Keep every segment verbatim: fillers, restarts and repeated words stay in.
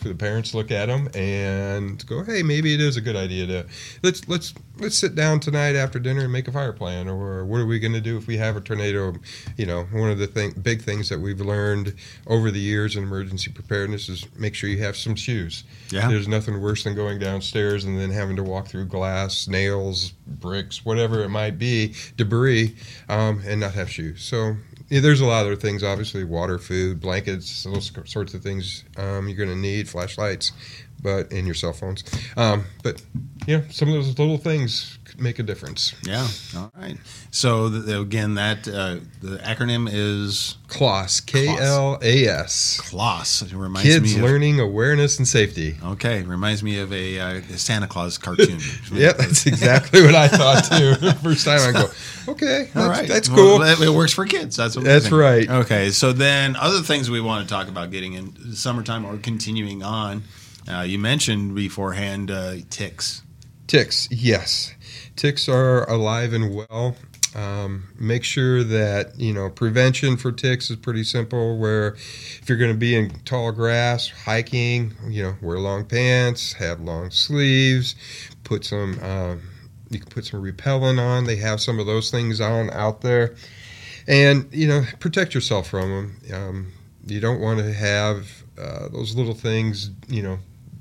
the parents look at them and go, hey, maybe it is a good idea to let's let's let's sit down tonight after dinner and make a fire plan, or what are we going to do if we have a tornado? You know, one of the thing, big things that we've learned over the years in emergency preparedness is make sure you have some shoes. Yeah. There's nothing worse than going downstairs and then having to walk through glass, nails, bricks, whatever it might be, debris, um, and not have shoes. So yeah, there's a lot of other things, obviously, water, food, blankets, those sorts of things um, you're going to need, flashlights, but and your cell phones. Um, but, yeah, some of those little things could make a difference. Yeah, all right. So, the, again, that uh, the acronym is? C L A S, K L A S. C L A S. It reminds Kids me of, Learning Awareness and Safety. Okay, reminds me of a, uh, a Santa Claus cartoon. Yeah, that's exactly what I thought, too. The first time I go, okay, that's, all right. that's cool. Well, it works for kids. That's what That's right. Okay, so then other things we want to talk about getting in the summertime or continuing on. Uh, you mentioned beforehand uh, ticks. Ticks, yes. Ticks are alive and well. Um, make sure that, you know, prevention for ticks is pretty simple, where if you're going to be in tall grass, hiking, you know, wear long pants, have long sleeves, put some, um, you can put some repellent on. They have some of those things on out there. And, you know, protect yourself from them. Um, you don't want to have uh, those little things, you know,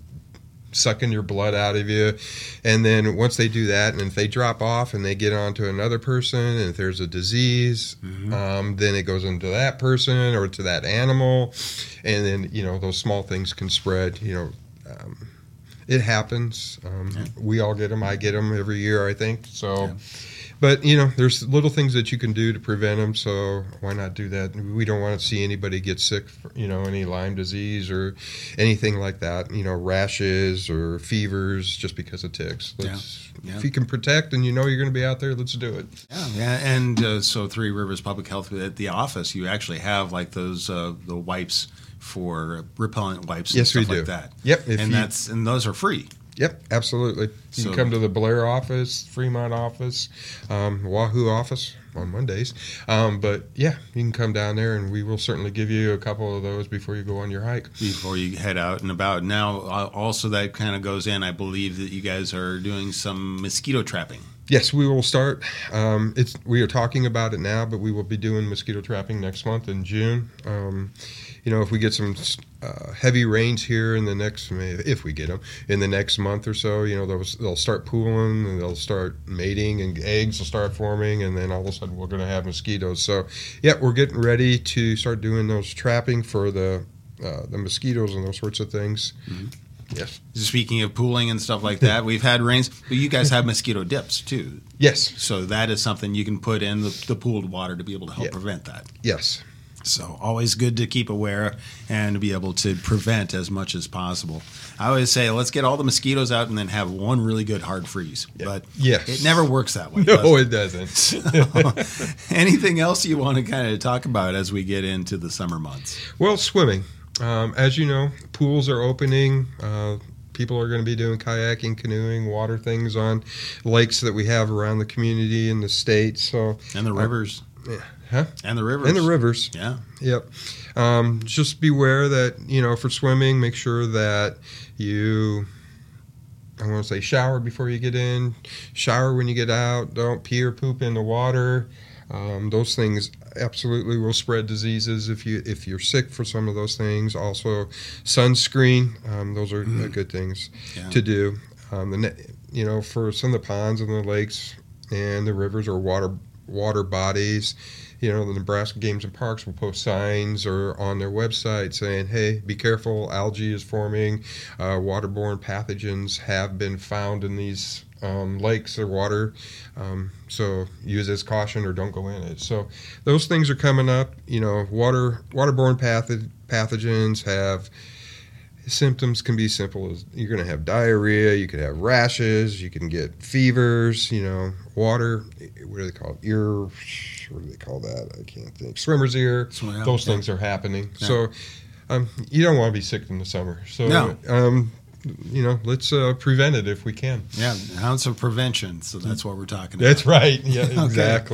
sucking your blood out of you. And then once they do that, and if they drop off and they get onto another person, and if there's a disease, mm-hmm. um, then it goes into that person or to that animal. And then, you know, those small things can spread, you know. Um, it happens. Um, yeah. We all get them. I get them every year, I think. So, yeah. But, you know, there's little things that you can do to prevent them, so why not do that? We don't want to see anybody get sick, for, you know, any Lyme disease or anything like that, you know, rashes or fevers just because of ticks. Let's, yeah. Yeah. If you can protect and you know you're going to be out there, let's do it. Yeah, yeah. And uh, so Three Rivers Public Health, at the office, you actually have like those uh, the wipes for repellent wipes and yes, stuff we do. like that. Yep. And you, that's and those are free. Yep, absolutely. You so, can come to the Blair office, Fremont office, um, Wahoo office on Mondays. Um, but, yeah, you can come down there, and we will certainly give you a couple of those before you go on your hike. Before you head out and about. Now, uh, also that kind of goes in, I believe that you guys are doing some mosquito trapping. Yes, we will start. Um, it's we are talking about it now, but we will be doing mosquito trapping next month in June. Um, you know, if we get some uh, heavy rains here in the next, if we get them, in the next month or so, you know, they'll, they'll start pooling and they'll start mating and eggs will start forming, and then all of a sudden we're going to have mosquitoes. So, yeah, we're getting ready to start doing those trapping for the uh, the mosquitoes and those sorts of things. Mm-hmm. Yes. Speaking of pooling and stuff like that, we've had rains, but you guys have mosquito dips too. Yes. So that is something you can put in the, the pooled water to be able to help yeah. prevent that. Yes. So always good to keep aware and to be able to prevent as much as possible. I always say, let's get all the mosquitoes out and then have one really good hard freeze. Yeah. But yes. it never works that way. No, does it doesn't. So, anything else you want to kind of talk about as we get into the summer months? Well, swimming. Um, as you know, pools are opening. Uh, people are going to be doing kayaking, canoeing, water things on lakes that we have around the community and the state. So and the rivers. Uh, yeah. Huh? And the rivers. And the rivers. Yeah. Yep. Um, just beware that, you know, for swimming, make sure that you, I want to say shower before you get in, shower when you get out, don't pee or poop in the water. Um, those things absolutely will spread diseases if you if you're sick for some of those things. Also, sunscreen. Um, those are mm. good things yeah. to do. Um, the you know for some of the ponds and the lakes and the rivers or water water bodies. You know, the Nebraska Games and Parks will post signs or on their website saying, hey, be careful, algae is forming, uh, waterborne pathogens have been found in these um, lakes or water, um, so use as caution or don't go in it. So those things are coming up. You know, water waterborne patho- pathogens have symptoms can be simple as you're going to have diarrhea, you could have rashes, you can get fevers, you know, water, what do they call it, ear, what do they call that? I can't think. Swimmer's ear, Swim, those yeah. things are happening. Yeah. So um, you don't want to be sick in the summer. So, no. um, you know, let's uh, prevent it if we can. Yeah, an ounce of prevention. So that's what we're talking about. That's right. Yeah, exactly. Okay.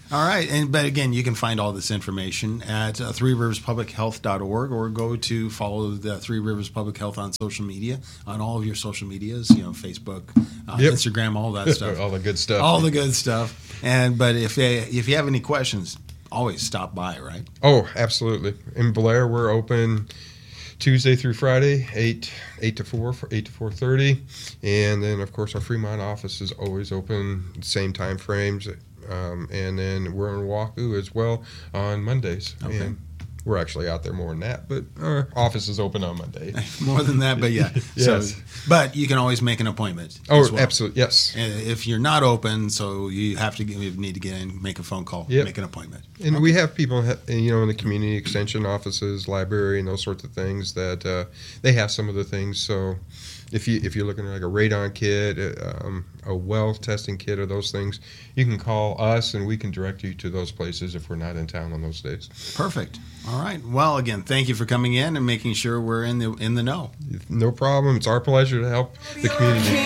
All right, and but again, you can find all this information at uh, three rivers public health dot org, or go to follow the Three Rivers Public Health on social media, on all of your social medias, you know, Facebook, uh, Yep. Instagram, all that stuff, All the good stuff. all the good stuff. And but if they, if you have any questions, always stop by, right? Oh, absolutely. In Blair, we're open Tuesday through Friday, eight eight to four, eight to four thirty, and then of course our Fremont office is always open, same time frames. Um, and then we're in Wahoo as well on Mondays. Okay. And we're actually out there more than that, but our office is open on Monday. More than that, but yeah. Yes. So, but you can always make an appointment. Oh, as well. absolutely, yes. And if you're not open, so you have to get, you need to get in, make a phone call, Yep. make an appointment. And we have people, ha- you know, in the community extension offices, library, and those sorts of things that uh, they have some of the things. So if you if you're looking at like a radon kit, uh, um, a well testing kit, or those things, you can call us and we can direct you to those places if we're not in town on those days. Perfect. All right. Well, again, thank you for coming in and making sure we're in the in the know. No problem. It's our pleasure to help the community.